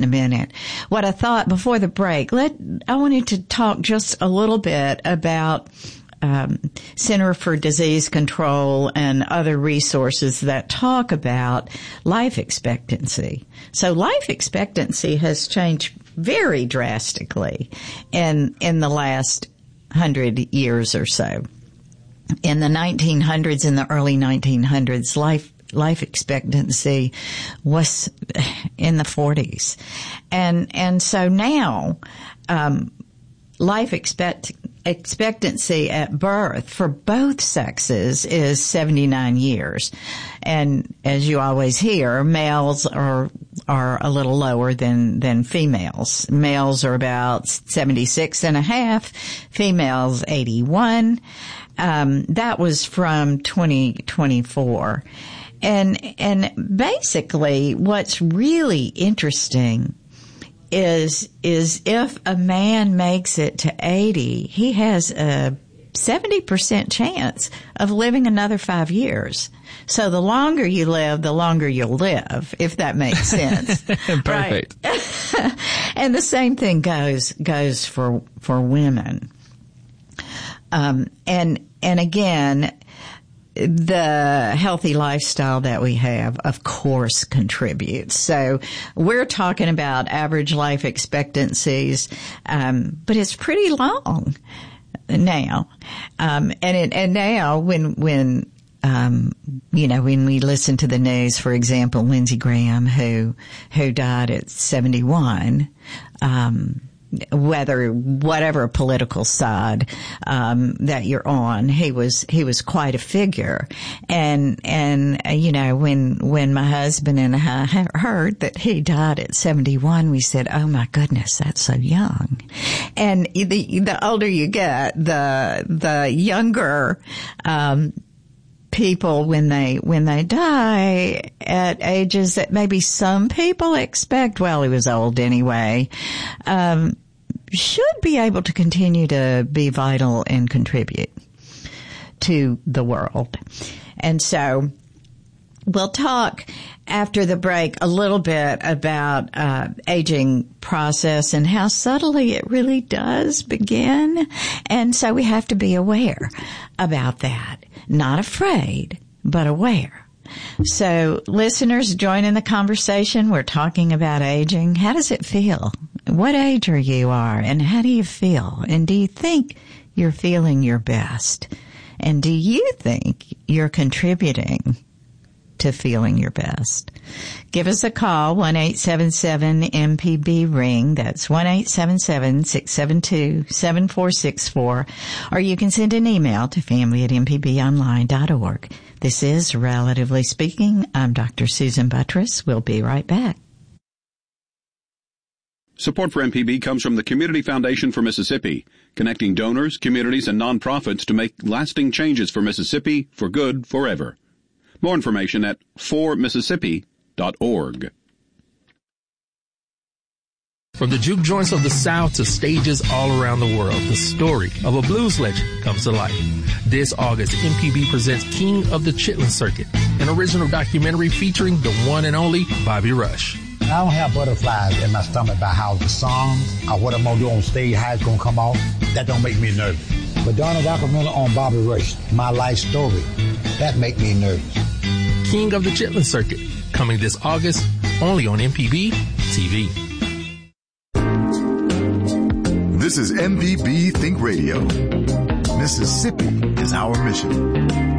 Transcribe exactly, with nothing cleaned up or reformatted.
a minute. What I thought before the break, let I wanted to talk just a little bit about um, Center for Disease Control and other resources that talk about life expectancy. So life expectancy has changed very drastically in in the last hundred years or so. In the nineteen hundreds, in the early nineteen hundreds, life life expectancy was in the forties, and and so now um, life expect expectancy at birth for both sexes is seventy-nine years. And as you always hear, males are are a little lower than than females. Males are about seventy-six and a half, females eighty-one. Um, that was from twenty twenty-four. And and basically what's really interesting is is if a man makes it to eighty, he has a seventy percent chance of living another five years. So the longer you live, the longer you'll live, if that makes sense. Perfect. And the same thing goes goes for for women. Um and and again, the healthy lifestyle that we have, of course, contributes. So we're talking about average life expectancies, um, but it's pretty long now. Um, and it, and now when, when, um, you know, when we listen to the news, for example, Lindsey Graham, who, who died at seventy-one, um, whether whatever political side um that you're on, he was he was quite a figure. And and uh, you know, when when my husband and I heard that he died at seventy-one, we said, "Oh my goodness, that's so young." And the the older you get, the the younger um people when they when they die at ages that maybe some people expect, well, he was old anyway, um should be able to continue to be vital and contribute to the world. And so we'll talk after the break a little bit about uh aging process and how subtly it really does begin. And so we have to be aware about that. Not afraid, but aware. So listeners, join in the conversation. We're talking about aging. How does it feel? What age are you are, and how do you feel? And do you think you're feeling your best? And do you think you're contributing to feeling your best? Give us a call, one eight seven seven M P B ring. That's one eight seven seven, six seven two, seven four six four. Or you can send an email to family at m p b online dot org. This is Relatively Speaking. I'm Doctor Susan Buttress. We'll be right back. Support for M P B comes from the Community Foundation for Mississippi, connecting donors, communities, and nonprofits to make lasting changes for Mississippi for good forever. More information at for mississippi dot org. From the juke joints of the South to stages all around the world, the story of a blues legend comes to life. This August, M P B presents King of the Chitlin Circuit, an original documentary featuring the one and only Bobby Rush. I don't have butterflies in my stomach by how the songs or what I'm going to do on stage, how it's going to come off. That don't make me nervous. But doing a documentary on Bobby Rush, my life story, that make me nervous. King of the Chitlin Circuit, coming this August, only on M P B T V. This is M P B Think Radio. Mississippi is our mission.